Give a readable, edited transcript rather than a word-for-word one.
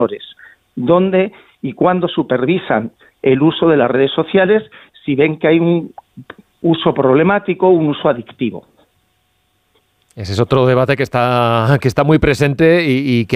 dónde y cuándo supervisan el uso de las redes sociales si ven que hay un uso problemático, un uso adictivo. Ese es otro debate que está muy presente y que